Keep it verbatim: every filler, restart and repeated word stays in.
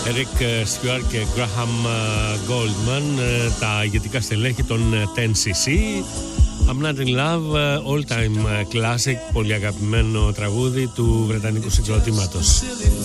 Eric Stewart και Graham Goldman, τα ηγετικά στελέχη των ten C C. I'm Not In Love, all time classic, πολύ αγαπημένο τραγούδι του βρετανικού συγκροτήματος.